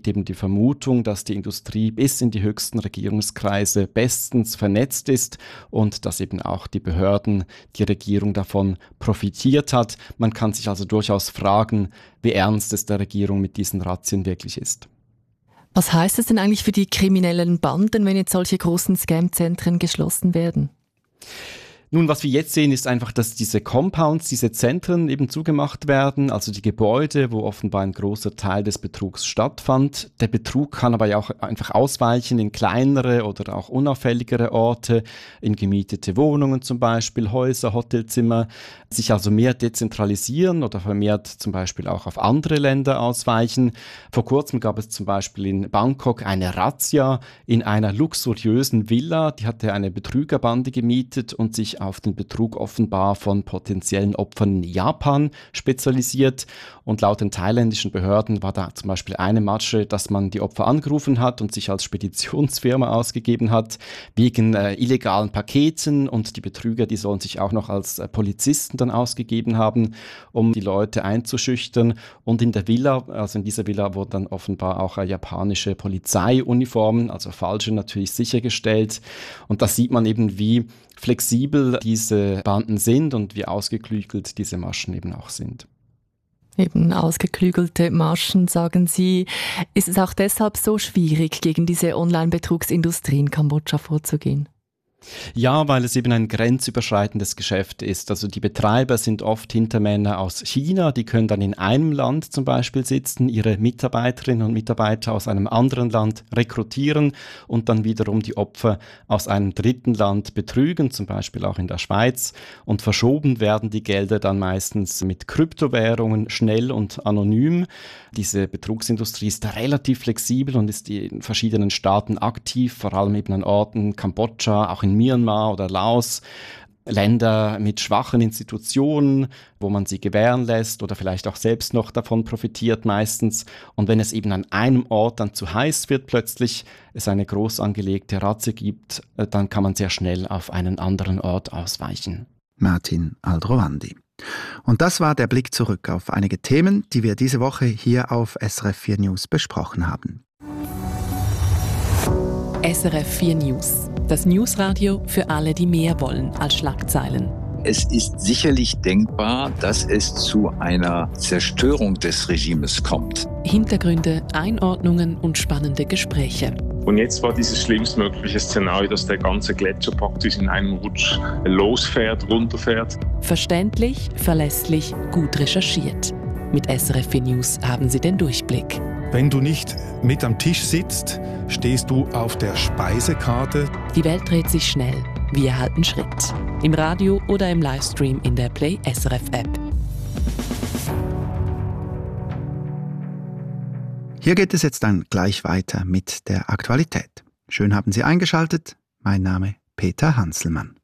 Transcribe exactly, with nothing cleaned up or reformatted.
trägt eben die Vermutung, dass die Industrie bis in die höchsten Regierungskreise bestens vernetzt ist und dass eben auch die Behörden, die Regierung davon profitiert hat. Man kann sich also durchaus fragen, wie ernst es der Regierung mit diesen Razzien wirklich ist. Was heißt es denn eigentlich für die kriminellen Banden, wenn jetzt solche großen Scam-Zentren geschlossen werden? Nun, was wir jetzt sehen, ist einfach, dass diese Compounds, diese Zentren eben zugemacht werden, also die Gebäude, wo offenbar ein großer Teil des Betrugs stattfand. Der Betrug kann aber ja auch einfach ausweichen in kleinere oder auch unauffälligere Orte, in gemietete Wohnungen zum Beispiel, Häuser, Hotelzimmer, sich also mehr dezentralisieren oder vermehrt zum Beispiel auch auf andere Länder ausweichen. Vor kurzem gab es zum Beispiel in Bangkok eine Razzia in einer luxuriösen Villa, die hatte eine Betrügerbande gemietet und sich auf den Betrug offenbar von potenziellen Opfern in Japan spezialisiert. Und laut den thailändischen Behörden war da zum Beispiel eine Masche, dass man die Opfer angerufen hat und sich als Speditionsfirma ausgegeben hat, wegen äh, illegalen Paketen. Und die Betrüger, die sollen sich auch noch als äh, Polizisten dann ausgegeben haben, um die Leute einzuschüchtern. Und in der Villa, also in dieser Villa, wurden dann offenbar auch äh, japanische Polizeiuniformen, also falsche natürlich, sichergestellt. Und da sieht man eben, wie flexibel diese Banden sind und wie ausgeklügelt diese Maschen eben auch sind. Eben ausgeklügelte Maschen, sagen Sie. Ist es auch deshalb so schwierig, gegen diese Online-Betrugsindustrie in Kambodscha vorzugehen? Ja, weil es eben ein grenzüberschreitendes Geschäft ist. Also die Betreiber sind oft Hintermänner aus China, die können dann in einem Land zum Beispiel sitzen, ihre Mitarbeiterinnen und Mitarbeiter aus einem anderen Land rekrutieren und dann wiederum die Opfer aus einem dritten Land betrügen, zum Beispiel auch in der Schweiz. Und verschoben werden die Gelder dann meistens mit Kryptowährungen, schnell und anonym. Diese Betrugsindustrie ist relativ flexibel und ist in verschiedenen Staaten aktiv, vor allem eben an Orten, Kambodscha, auch in Myanmar oder Laos, Länder mit schwachen Institutionen, wo man sie gewähren lässt oder vielleicht auch selbst noch davon profitiert meistens. Und wenn es eben an einem Ort dann zu heiß wird plötzlich, es eine groß angelegte Razzia gibt, dann kann man sehr schnell auf einen anderen Ort ausweichen. Martin Aldrovandi. Und das war der Blick zurück auf einige Themen, die wir diese Woche hier auf S R F vier News besprochen haben. S R F vier News, das Newsradio für alle, die mehr wollen als Schlagzeilen. Es ist sicherlich denkbar, dass es zu einer Zerstörung des Regimes kommt. Hintergründe, Einordnungen und spannende Gespräche. Und jetzt war dieses schlimmstmögliche Szenario, dass der ganze Gletscher praktisch in einem Rutsch losfährt, runterfährt. Verständlich, verlässlich, gut recherchiert. Mit S R F vier News haben Sie den Durchblick. Wenn du nicht mit am Tisch sitzt, stehst du auf der Speisekarte. Die Welt dreht sich schnell. Wir halten Schritt. Im Radio oder im Livestream in der Play S R F App. Hier geht es jetzt dann gleich weiter mit der Aktualität. Schön haben Sie eingeschaltet. Mein Name Peter Hanselmann.